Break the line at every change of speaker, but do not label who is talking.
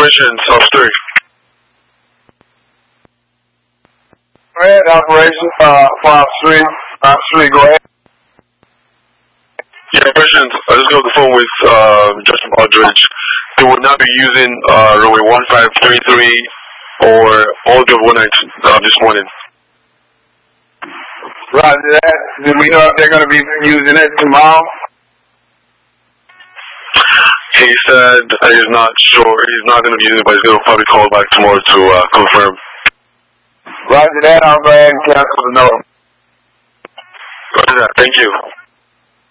Operation South 3.
Go ahead, Operation 5-3. 5-3, go ahead.
Yeah, Operation, I just got off the phone with Justin Aldridge. They will not be using runway 1533 or all the 19 this morning.
Roger that. Do we know if they're going to be using it tomorrow?
He said he's not sure. He's not going to be using it, but he's going to probably call back tomorrow to confirm.
Roger that. I'll go ahead and cancel the note.
Roger that. Thank you.